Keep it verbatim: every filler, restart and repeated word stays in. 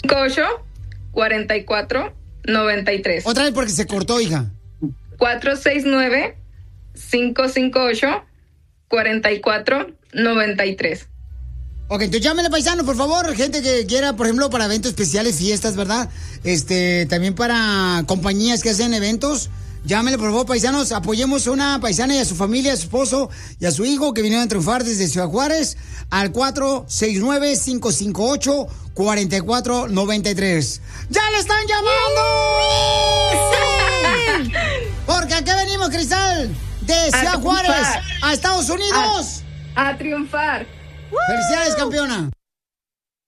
ocho, cuarenta y cuatro, noventa y tres. Otra vez porque se cortó, hija. cuatro seis nueve, cinco cinco ocho, cuarenta y cuatro, noventa y tres. Ok, entonces llámenle, paisano, por favor. Gente que quiera, por ejemplo, para eventos especiales, fiestas, ¿verdad? Este, también para compañías que hacen eventos. Llámenle, por favor, paisanos. Apoyemos a una paisana y a su familia, a su esposo y a su hijo que vinieron a triunfar desde Ciudad Juárez al cuatro seis nueve, cinco cinco ocho, cuatro cuatro nueve tres. ¡Ya le están llamando! ¡Sí! Porque aquí venimos, Cristal, de Ciudad Juárez a Estados Unidos. A, a triunfar. ¡Felicidades, campeona!